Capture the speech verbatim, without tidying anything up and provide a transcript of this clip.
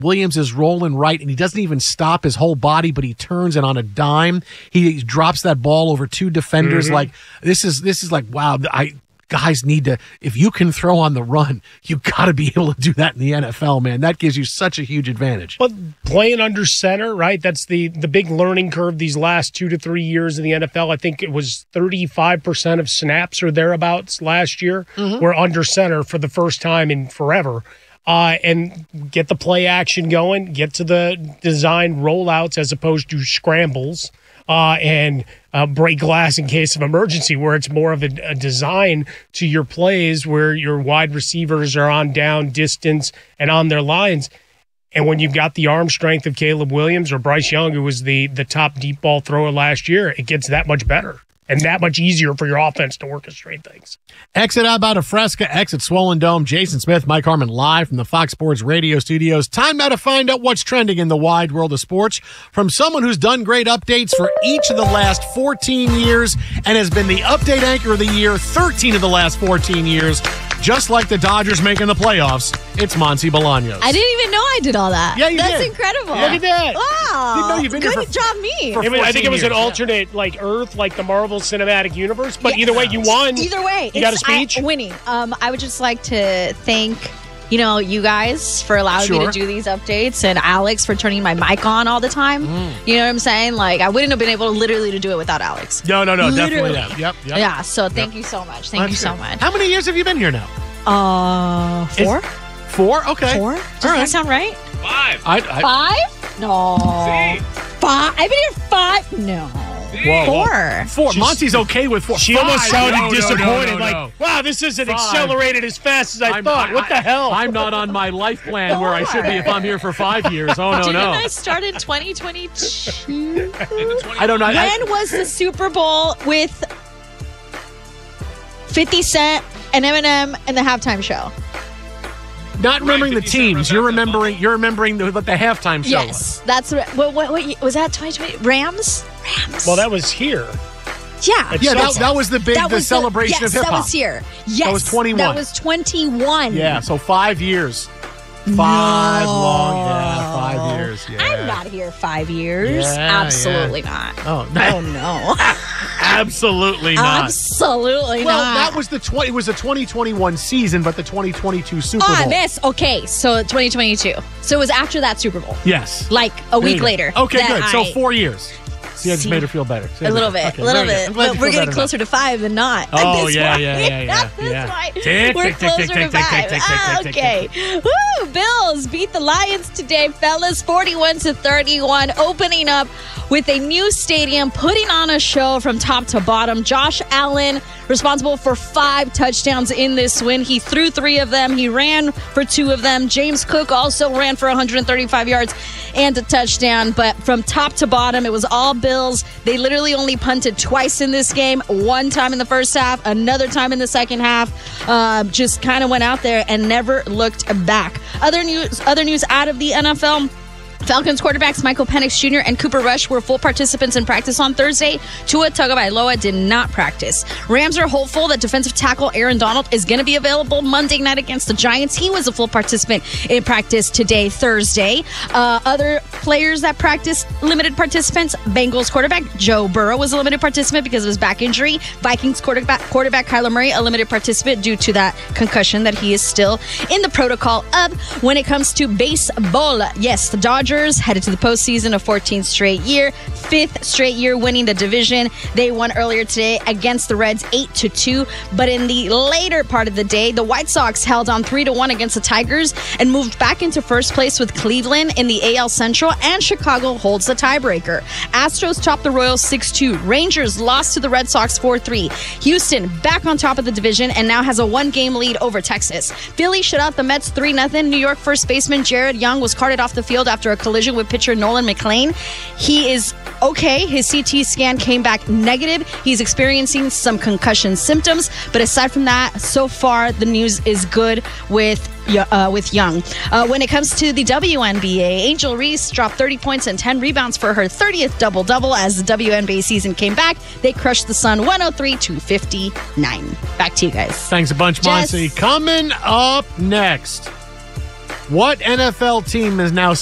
Williams is rolling right, and he doesn't even stop his whole body, but he turns, and on a dime, he drops that ball over two defenders. Mm-hmm. Like this is this is like wow. I guys need to. If you can throw on the run, you got to be able to do that in the N F L, man. That gives you such a huge advantage. But playing under center, right? That's the the big learning curve these last two to three years in the N F L. I think it was thirty-five percent of snaps or thereabouts last year mm-hmm. were under center for the first time in forever. Uh, and get the play action going, get to the design rollouts as opposed to scrambles uh, and uh, break glass in case of emergency, where it's more of a, a design to your plays where your wide receivers are on down distance and on their lines. And when you've got the arm strength of Caleb Williams or Bryce Young, who was the, the top deep ball thrower last year, it gets that much better. And that much easier for your offense to orchestrate things. Exit out about a Fresca, exit Swollen Dome. Jason Smith, Mike Harmon live from the Fox Sports Radio studios. Time now to find out what's trending in the wide world of sports from someone who's done great updates for each of the last fourteen years and has been the update anchor of the year thirteen of the last fourteen years. Just like the Dodgers making the playoffs, it's Monty Bolaños. I didn't even know I did all that. Yeah, you That's did. incredible. Yeah. Look at that. Wow. Didn't know you've been Good here for, job, me. for It was, I think it was years. an alternate, like Earth, like the Marvel Cinematic Universe. But Yeah. either way, you won. Either way. You got a it's- I- speech? winning. Um, I would just like to thank, you know, you guys for allowing me Sure. to do these updates, and Alex for turning my mic on all the time. Mm. You know what I'm saying? Like, I wouldn't have been able to literally to do it without Alex. No, no, no, Literally. definitely. Yep, yep. Yeah, so thank Yep. you so much. Thank That's you so good. much. How many years have you been here now? Uh, four? Is- Four? Okay. Four? Does All that right. sound right? Five. I, I, Five? No. See? Five? I've been here five? No. Whoa, whoa. Four. Four. She's- Monty's okay with four. She Five. almost sounded No, no, no, disappointed. no, no, like, no. wow, this isn't Five. accelerated as fast as I I'm- thought. I- what the hell? I'm not on my life plan where I should be if I'm here for five years. Oh, no, Didn't no. I start in twenty twenty-two? In the twenty- I don't know. I, When was the Super Bowl with fifty Cent and Eminem and the halftime show? not remembering the fifty Cent teams. You're Rebecca remembering. You're remembering the, what the halftime show was. Yes, that's what, what, what, what was that? twenty twenty Rams. Rams. well, that was here. yeah. It's Yeah, that, so- that was the big That the was celebration the, yes, of hip that hop. was here. Yes, was twenty-one. That was twenty-one. Yeah, so five years. Five No. long, yeah, five years. Yeah. I'm not here five years. Yeah, Absolutely not. Oh, Oh no. absolutely not. Absolutely Well, not. that was the twenty. It was the twenty twenty-one season, but the twenty twenty-two Super Bowl. Ah, this. Okay, so twenty twenty-two. So it was after that Super Bowl. Yes. Like a There week you go. later. Okay, that good. So I- four years. See, I just See? made her feel better. See, A little okay, bit, a little very good. bit. I'm glad But you we're feel getting better closer to five than not. at Oh, this yeah, point. yeah, yeah, yeah, That's yeah. why Tick, we're tick, tick, closer tick, to tick, tick, five. tick, tick, Ah, tick, tick, okay. Woo! Bills beat the Lions today, fellas, forty-one to thirty-one, opening up with a new stadium, putting on a show from top to bottom. Josh Allen, responsible for five touchdowns in this win. He threw three of them. He ran for two of them. James Cook also ran for one hundred thirty-five yards and a touchdown. But from top to bottom, it was all Bills. They literally only punted twice in this game, one time in the first half, another time in the second half. Uh, just kind of went out there and never looked back. Other news, other news out of the N F L. Falcons quarterbacks Michael Penix Junior and Cooper Rush were full participants in practice on Thursday. Tua Tagovailoa did not practice. Rams are hopeful that defensive tackle Aaron Donald is going to be available Monday night against the Giants. He was a full participant in practice today, Thursday. Uh, other players that practiced, limited participants, Bengals quarterback Joe Burrow was a limited participant because of his back injury. Vikings quarterback, quarterback Kyler Murray, a limited participant due to that concussion that he is still in the protocol of. When it comes to baseball, yes, the Dodgers headed to the postseason a fourteenth straight year, fifth straight year winning the division. They won earlier today against the Reds eight to two, but in the later part of the day, the White Sox held on three to one against the Tigers and moved back into first place with Cleveland in the A L Central, and Chicago holds the tiebreaker. Astros topped the Royals six two. Rangers lost to the Red Sox four three. Houston back on top of the division and now has a one-game lead over Texas. Philly shut out the Mets three nothing. New York first baseman Jared Young was carted off the field after a collision with pitcher Nolan McLean. He is okay. His C T scan came back negative. He's experiencing some concussion symptoms, but aside from that, so far the news is good with uh, with Young. Uh, when it comes to the W N B A, Angel Reese dropped thirty points and ten rebounds for her thirtieth double-double as the W N B A season came back. They crushed the Sun one oh three to fifty-nine. Back to you guys. Thanks a bunch, Jess. Monty. Coming up next, What N F L team is now